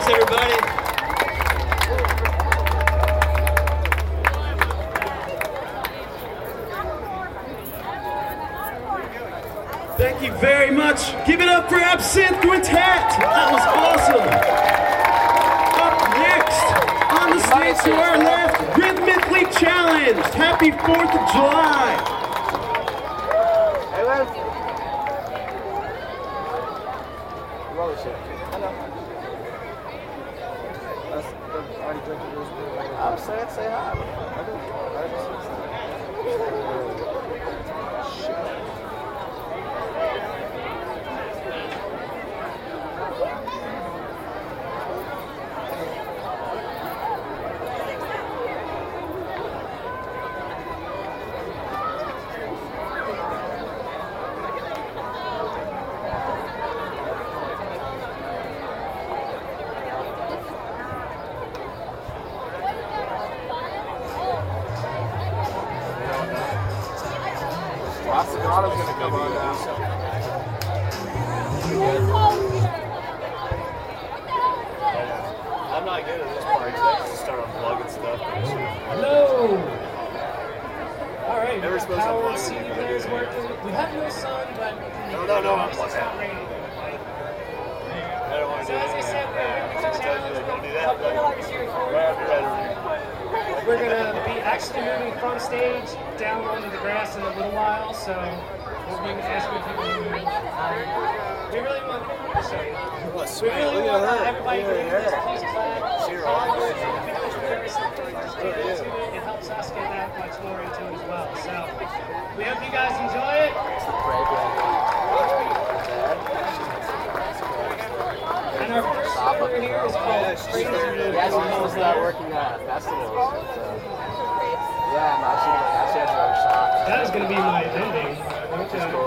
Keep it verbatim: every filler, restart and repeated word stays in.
Thanks, everybody. Thank you very much. Give it up for Absinthe Quintet. That was awesome. Up next, on the stage to our left, Rhythmically Challenged. Happy fourth of July. Hey, Liz. Roller shit. I'm saying, say hi. Autumn's gonna come on now. I'm not good at this part, so I just start unplugging stuff. Hello! Alright, Never supposed to power unplug C D it. player is working. We have no sun, but No, no, no, I'm it's plugging not it. raining. I don't want to So do as I that. said, we're Just tell you, like, don't do that. Couple Like, of hours here for- right after that. We're gonna be actually moving from stage down onto the grass in a little while, so we'll be asking people to move. Um, we really want to show you. Well, We sweet. really Look want at her. everybody to Look do at this. her. Please clap. See her all good. If you know it's very simple, just get into it. It helps us get that much more into it as well. So we hope you guys enjoy it. And our first number here is called Crazy Movie. Yeah, she knows that working at festivals. But, uh, yeah, no, she, she has her own shop. That is going to be my ending. Which is cool.